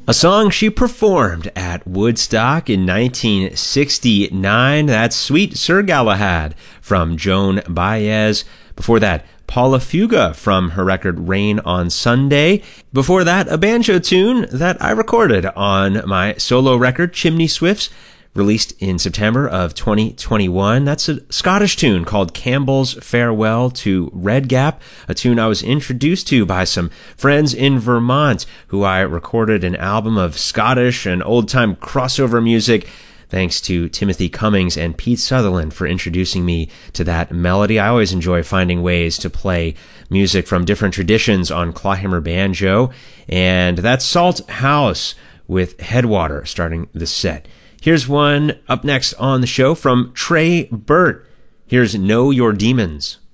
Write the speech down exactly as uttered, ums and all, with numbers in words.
A song she performed at Woodstock in nineteen sixty-nine. That's Sweet Sir Galahad from Joan Baez. Before that, Paula Fuga from her record Rain on Sunday. Before that, a banjo tune that I recorded on my solo record, Chimney Swifts, released in September of twenty twenty-one. That's a Scottish tune called Campbell's Farewell to Red Gap, a tune I was introduced to by some friends in Vermont who I recorded an album of Scottish and old-time crossover music. Thanks to Timothy Cummings and Pete Sutherland for introducing me to that melody. I always enjoy finding ways to play music from different traditions on clawhammer banjo, and that's Salt House with Headwater starting the set. Here's one up next on the show from Trey Burt. Here's Know Your Demons.